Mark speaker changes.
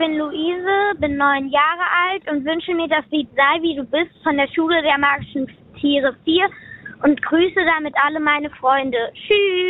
Speaker 1: bin Luise, bin 9 Jahre alt und wünsche mir das Lied Sei wie du bist von der Schule der magischen Tiere 4 und grüße damit alle meine Freunde. Tschüss!